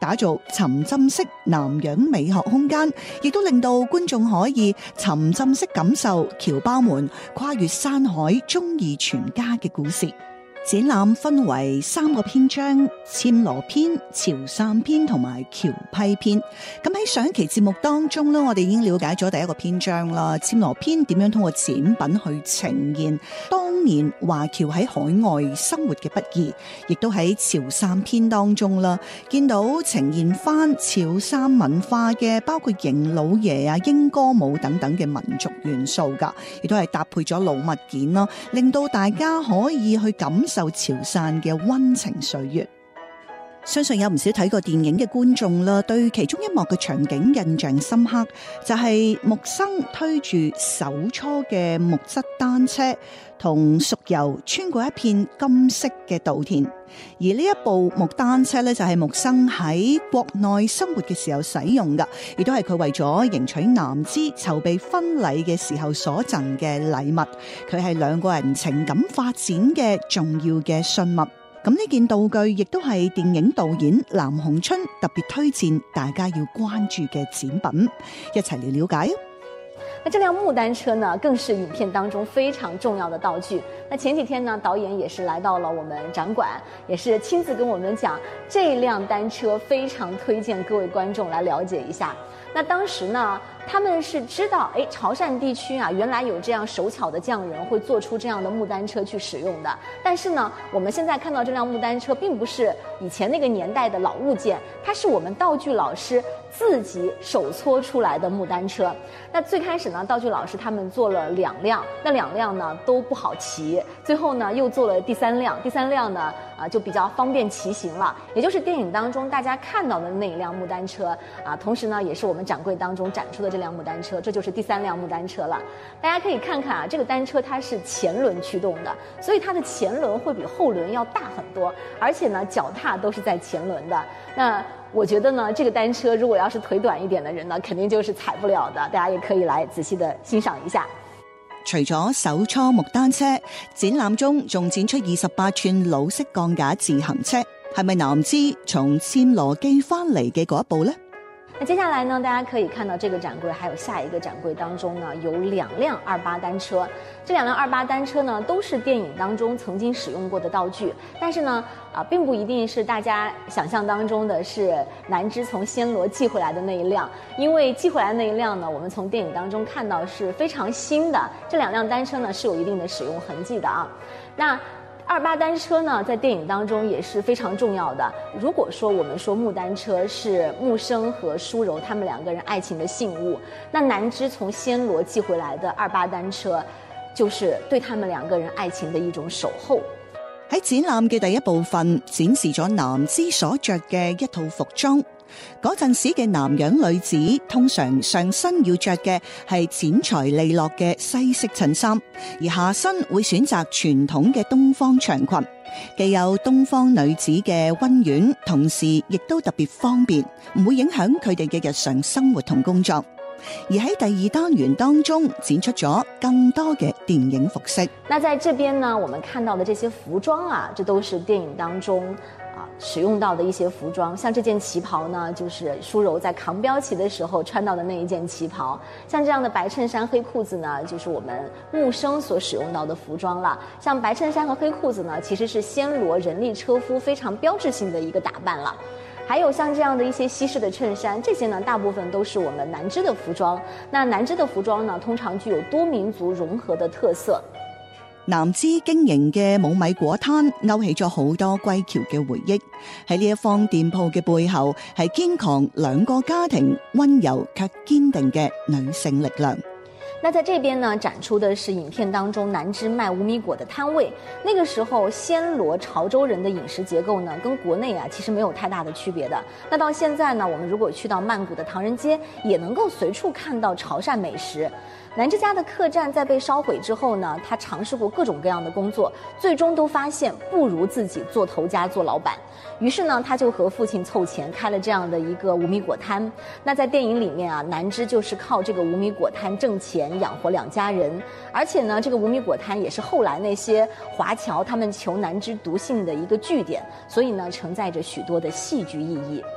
打造沉浸式南洋美學空間，亦都令到觀眾可以沉浸式感受僑胞們跨越山海忠義全家嘅故事。展覽分為3個篇章：暹羅篇、潮汕篇同埋僑批篇。咁喺上一期節目當中呢，我哋已經了解咗第一個篇章啦。暹羅篇點樣通過展品去呈現當年華僑喺海外生活嘅不易，亦都喺潮汕篇當中啦，見到呈現翻潮汕文化嘅包括迎老爺啊、英歌舞等等嘅民族元素噶，亦都係搭配咗老物件啦，令到大家可以去感受潮汕嘅溫情歲月。相信有唔少睇過電影嘅觀眾啦，對其中一幕嘅場景印象深刻，就係木生推住手搓嘅木質單車，同熟游穿過一片金色嘅稻田。而呢一部木單車呢，就係木生喺國內生活嘅時候使用噶，亦都係佢為咗迎娶南枝籌備婚禮嘅時候所贈嘅禮物。佢係兩個人情感發展嘅重要嘅信物。咁呢件道具亦都係電影導演藍鴻春特別推薦大家要關注嘅展品，一齊嚟了解。 那這輛木單車呢，更是影片當中非常重要的道具。那前幾天呢，導演也是來到了我們展館，也是親自跟我們講，這輛單車非常推薦各位觀眾來了解一下。那當時呢，他們是知道，潮汕地區啊，原來有這樣手巧的匠人會做出這樣的木單車去使用的。但是呢，我們現在看到這輛木單車，並不是以前那個年代的老物件，它是我們道具老師自己手搓出來的木單車。那最開始呢，道具老師他們做了2輛，那2輛呢都不好騎，最後呢又做了第3輛，第3輛呢就比較方便騎行了，也就是電影當中大家看到的那一輛木單車啊，同時呢也是我們展櫃當中展出的這輛木單車，這就是第3輛木單車了。大家可以看看啊，這個單車它是前輪驅動的，所以它的前輪會比後輪要大很多，而且呢腳踏都是在前輪的。那我覺得呢，這個單車如果要是腿短一點的人呢，肯定就是踩不了的。大家也可以來仔細的欣賞一下。 除咗手搓木單車，展覽中仲展出28寸老式鋼架自行車，係咪南枝從暹羅寄翻嚟嘅嗰一部呢？ 那接下來呢，大家可以看到這個展櫃還有下一個展櫃當中呢，有2輛28單車。這2輛28單車呢，都是電影當中曾經使用過的道具，但是呢並不一定是大家想象當中的是南枝從暹羅寄回來的那一輛，因為寄回來那一輛呢，我們從電影當中看到是非常新的。這2輛單車呢，是有一定的使用痕跡的啊。那28單車呢，在電影當中也是非常重要的。如果說我們說木單車是木生和舒柔他們2個人愛情的信物，那南枝從暹羅寄回來的28單車，就是對他們2個人愛情的一種守候。 喺展覽嘅第一部分展示咗南枝所着嘅一套服裝。嗰陣時嘅南洋女子通常上身要着嘅係剪裁利落嘅西式襯衫，而下身會選擇傳統嘅東方長裙，既有東方女子嘅溫婉，同時亦都特別方便，唔會影響佢哋嘅日常生活同工作。而喺第2單元當中展出咗更多嘅電影服飾。 那在這邊呢，我們看到的這些服裝啊，這都是電影當中使用到的一些服裝。像這件旗袍呢，就是舒柔在扛標旗的時候穿到的那一件旗袍。像這樣的白襯衫黑褲子呢，就是我們木生所使用到的服裝了。像白襯衫和黑褲子呢，其實是暹羅人力車夫非常標誌性的一個打扮了。還有像這樣的一些西式的襯衫，這些呢大部分都是我們南枝的服裝。那南枝的服裝呢，通常具有多民族融合的特色。 南枝經營嘅冇米果攤勾起咗好多歸僑嘅回憶。喺呢一方店鋪嘅背後，係堅強2個家庭溫柔卻堅定嘅女性力量。 那在這邊呢，展出的是影片當中南枝賣無米果的攤位。那個時候暹羅潮州人的飲食結構呢，跟國內其實沒有太大的區別的。那到現在呢，我們如果去到曼谷的唐人街，也能夠隨處看到潮汕美食。南枝家的客棧在被燒毀之後呢，他嘗試過各種各樣的工作，最終都發現不如自己做頭家做老闆。於是呢，他就和父親湊錢開了這樣的一個無米果攤。那在電影裡面啊，南枝就是靠這個無米果攤掙錢養活2家人。而且呢，這個無米果攤也是後來那些華僑他們求南枝獨信的一個據點，所以呢，承載着許多的戲劇意義。